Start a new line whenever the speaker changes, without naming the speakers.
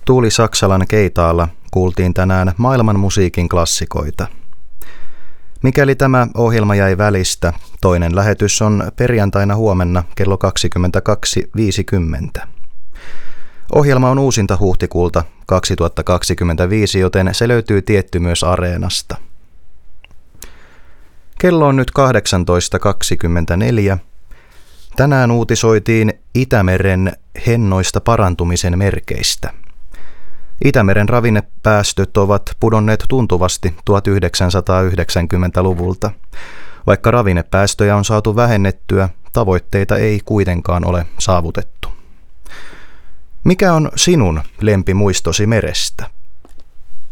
Tuuli Saksalan keitaalla kuultiin tänään maailman musiikin klassikoita. Mikäli tämä ohjelma jäi välistä, toinen lähetys on perjantaina huomenna kello 22.50. Ohjelma on uusinta huhtikuulta 2025, joten se löytyy tietty myös Areenasta. Kello on nyt 18.24. Tänään uutisoitiin Itämeren hennoista parantumisen merkeistä. Itämeren ravinnepäästöt ovat pudonneet tuntuvasti 1990-luvulta. Vaikka ravinnepäästöjä on saatu vähennettyä, tavoitteita ei kuitenkaan ole saavutettu. Mikä on sinun lempimuistosi merestä?